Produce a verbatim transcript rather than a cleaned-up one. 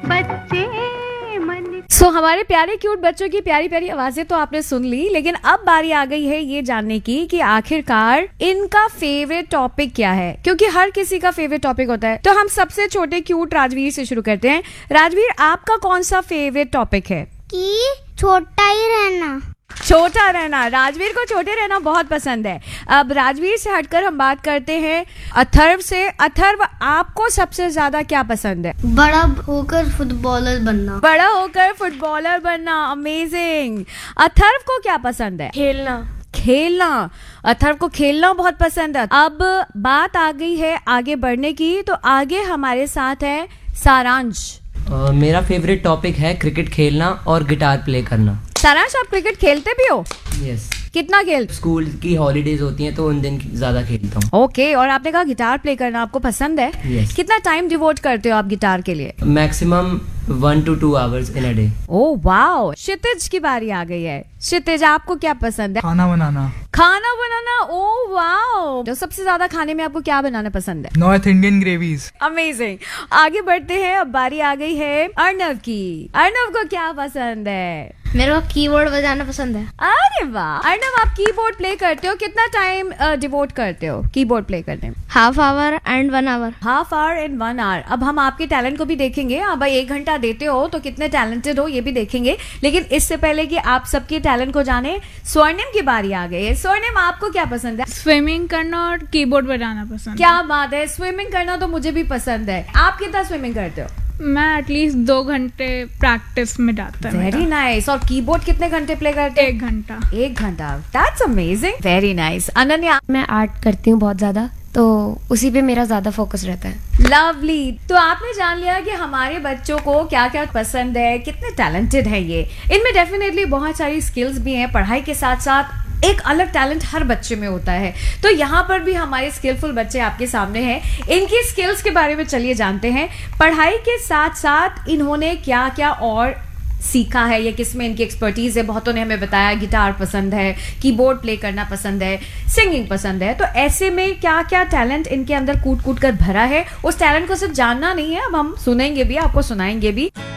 बच्चे मन। सो so, हमारे प्यारे क्यूट बच्चों की प्यारी प्यारी आवाजें तो आपने सुन ली, लेकिन अब बारी आ गई है ये जानने की कि आखिरकार इनका फेवरेट टॉपिक क्या है, क्योंकि हर किसी का फेवरेट टॉपिक होता है। तो हम सबसे छोटे क्यूट राजवीर से शुरू करते हैं। राजवीर, आपका कौन सा फेवरेट टॉपिक है? कि छोटा ही रहना। छोटा रहना। राजवीर को छोटे रहना बहुत पसंद है। अब राजवीर से हटकर हम बात करते हैं अथर्व से। अथर्व, आपको सबसे ज्यादा क्या पसंद है? बड़ा होकर फुटबॉलर बनना। बड़ा होकर फुटबॉलर बनना। अमेजिंग। अथर्व को क्या पसंद है? खेलना। खेलना। अथर्व को खेलना बहुत पसंद है। अब बात आ गई है आगे बढ़ने की, तो आगे हमारे साथ है सारांश। Uh, मेरा फेवरेट टॉपिक है क्रिकेट खेलना और गिटार प्ले करना। सारांश, आप क्रिकेट खेलते भी हो? यस। कितना खेल? स्कूल की हॉलीडेज होती हैं तो उन दिन ज्यादा खेलता हूँ। ओके okay, और आपने कहा गिटार प्ले करना आपको पसंद है। yes. कितना टाइम डिवोट करते हो आप गिटार के लिए? Maximum one two two hours in a day. Oh wow. क्षितिज की बारी आ गई है। क्षितिज, आपको क्या पसंद है? खाना बनाना। खाना बनाना। Oh wow. जो सबसे ज्यादा खाने में आपको क्या बनाना पसंद है? North Indian gravies. अमेजिंग। आगे बढ़ते हैं। अब बारी आ गई है अर्णव की। अर्णव को क्या पसंद है? मेरे को कीबोर्ड बजाना पसंद है। अरे वाह। अर्णव, आप कीबोर्ड प्ले करते हो? कितना टाइम डिवोट करते हो कीबोर्ड प्ले करने में? Half hour and one hour. Half hour and one hour. अब हम आपके टैलेंट को भी देखेंगे। आप भाई एक घंटा देते हो तो कितने टैलेंटेड हो ये भी देखेंगे, लेकिन इससे पहले कि आप सबके टैलेंट को जाने, स्वर्णिम की बारी आ गई है। स्वर्णिम, आपको क्या पसंद है? स्विमिंग करना और कीबोर्ड बजाना पसंद। क्या बात है। स्विमिंग करना तो मुझे भी पसंद है। आप कितना स्विमिंग करते हो? मैं एटलीस्ट दो घंटे प्रैक्टिस में जाता है। Very nice. और कीबोर्ड कितने घंटे प्ले करते हो? एक घंटा। एक घंटा। That's amazing. Very nice. Ananya? मैं आर्ट करती हूँ बहुत ज्यादा, तो उसी पे मेरा ज्यादा फोकस रहता है। लवली। तो आपने जान लिया कि हमारे बच्चों को क्या क्या पसंद है, कितने टैलेंटेड है ये। इनमें डेफिनेटली बहुत सारी स्किल्स भी हैं। पढ़ाई के साथ साथ एक अलग टैलेंट हर बच्चे में होता है। तो यहाँ पर भी हमारे स्किलफुल बच्चे आपके सामने हैं। इनकी स्किल्स के बारे में चलिए जानते हैं। पढ़ाई के साथ साथ इन्होंने क्या क्या और सीखा है या किसमें इनकी एक्सपर्टीज है। बहुतों ने हमें बताया गिटार पसंद है, कीबोर्ड प्ले करना पसंद है, सिंगिंग पसंद है। तो ऐसे में क्या क्या टैलेंट इनके अंदर कूट कूट कर भरा है, उस टैलेंट को सिर्फ जानना नहीं है, अब हम सुनेंगे भी, आपको सुनाएंगे भी।